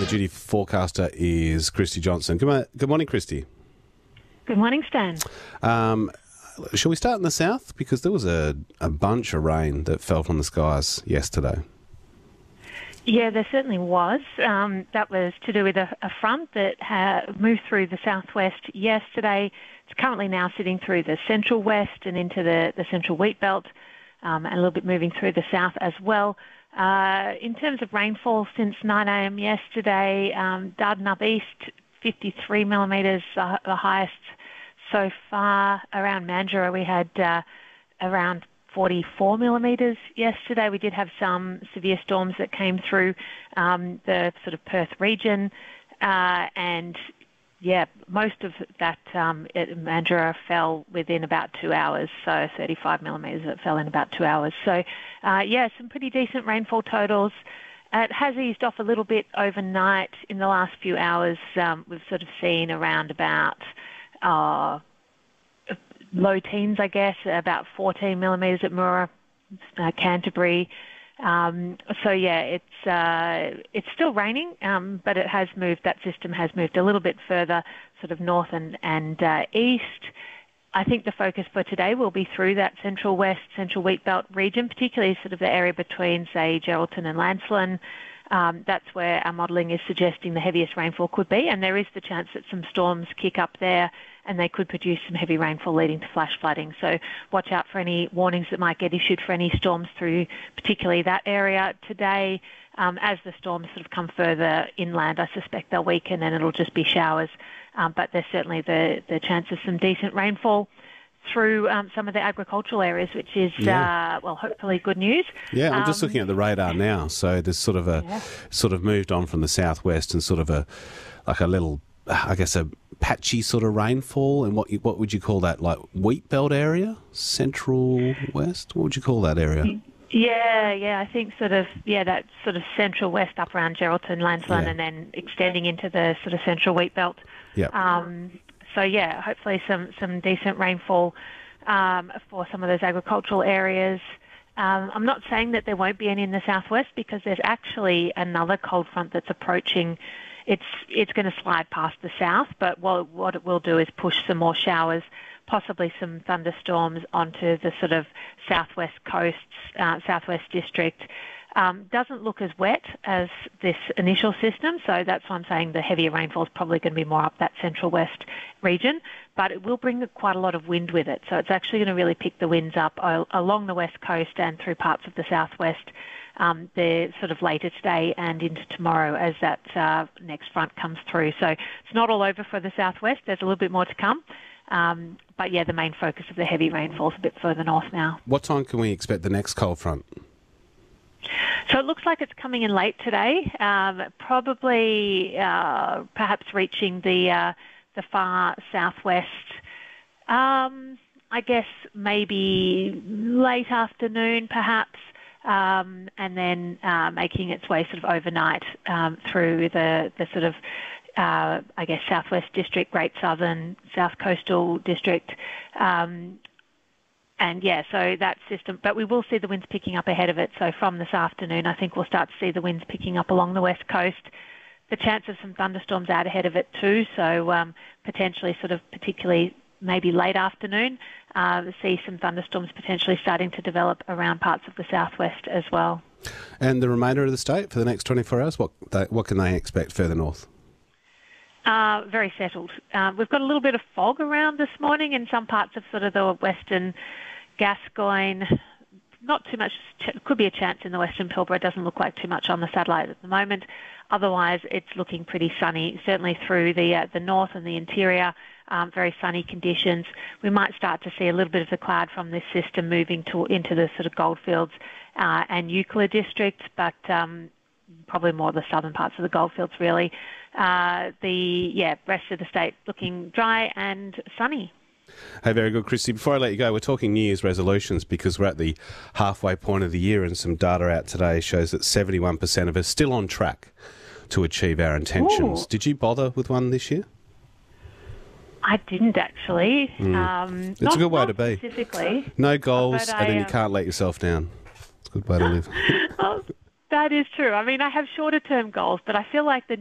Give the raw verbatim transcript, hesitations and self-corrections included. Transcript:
the duty forecaster is Christy Johnson. Good, mo- good morning, Christy. Good morning, Stan. Um, shall we start in the south? Because there was a, a bunch of rain that fell from the skies yesterday. Yeah, there certainly was. Um, that was to do with a, a front that ha- moved through the southwest yesterday. It's currently now sitting through the central west and into the, the central wheat belt, um, and a little bit moving through the south as well. Uh, in terms of rainfall since nine a.m. yesterday, um, Darden up east, fifty-three millimetres, uh, the highest so far. Around Mandurah, we had uh, around forty-four millimetres yesterday. We did have some severe storms that came through um, the sort of Perth region, uh, and yeah, most of that um, at Mandurah fell within about two hours, so thirty-five millimetres that fell in about two hours. So uh, yeah, some pretty decent rainfall totals. It has eased off a little bit overnight. In the last few hours, um, we've sort of seen around about uh, low teens, I guess, about fourteen millimetres at Moora, uh, Canterbury. Um, so yeah, it's uh, it's still raining, um, but it has moved. That system has moved a little bit further, sort of north and and uh, east. I think the focus for today will be through that central west, central wheat belt region, particularly sort of the area between, say, Geraldton and Lancelin. Um, that's where our modelling is suggesting the heaviest rainfall could be, and there is the chance that some storms kick up there and they could produce some heavy rainfall leading to flash flooding. So watch out for any warnings that might get issued for any storms through particularly that area today. Um, as the storms sort of come further inland, I suspect they'll weaken and it'll just be showers. Um, but there's certainly the, the chance of some decent rainfall through um, some of the agricultural areas, which is, yeah. uh, well, hopefully good news. Yeah, I'm um, just looking at the radar now. So there's sort of a, yeah. sort of moved on from the southwest and sort of a, like a little, I guess, a patchy sort of rainfall. And what you, what would you call that? Like wheat belt area? Central west? What would you call that area? Yeah, yeah, I think sort of, yeah, that sort of central west up around Geraldton, Lancelin, yeah. and then extending into the sort of central wheat belt. Yeah. Um, so, yeah, hopefully some, some decent rainfall um, for some of those agricultural areas. Um, I'm not saying that there won't be any in the southwest because there's actually another cold front that's approaching. It's it's going to slide past the south, but what, what it will do is push some more showers, possibly some thunderstorms onto the sort of southwest coasts, uh, southwest district. Um, doesn't look as wet as this initial system, so that's why I'm saying the heavier rainfall is probably going to be more up that central west region, but it will bring quite a lot of wind with it. So it's actually going to really pick the winds up along the west coast and through parts of the southwest um, the sort of later today and into tomorrow as that uh, next front comes through. So it's not all over for the southwest. There's a little bit more to come. Um, but yeah, the main focus of the heavy rainfall is a bit further north now. What time can we expect the next cold front? So it looks like it's coming in late today, um, probably uh, perhaps reaching the uh, the far southwest. Um, I guess maybe late afternoon, perhaps, um, and then uh, making its way sort of overnight um, through the the sort of uh, I guess southwest district, Great Southern, South Coastal district. Um, And yeah, so that system, but we will see the winds picking up ahead of it. So from this afternoon, I think we'll start to see the winds picking up along the west coast. The chance of some thunderstorms out ahead of it too. So um, potentially sort of particularly maybe late afternoon, uh, see some thunderstorms potentially starting to develop around parts of the southwest as well. And the remainder of the state for the next twenty-four hours, what they, what can they expect further north? Uh, very settled. Uh, we've got a little bit of fog around this morning in some parts of sort of the western Gascoyne. Not too much, could be a chance in the western Pilbara. It doesn't look like too much on the satellite at the moment. Otherwise, it's looking pretty sunny, certainly through the uh, the north and the interior, um, very sunny conditions. We might start to see a little bit of the cloud from this system moving to into the sort of Goldfields uh, and Euclid districts, but um, probably more the southern parts of the Goldfields, really. Uh, the yeah rest of the state looking dry and sunny. Hey, very good, Christy. Before I let you go, we're talking New Year's resolutions because we're at the halfway point of the year and some data out today shows that seventy-one percent of us still on track to achieve our intentions. Ooh. Did you bother with one this year? I didn't actually. Mm. Um, it's not, a good way not to be. Specifically. No goals, but and then I, you can't let yourself down. It's a good way to live. Oh, that is true. I mean, I have shorter term goals, but I feel like the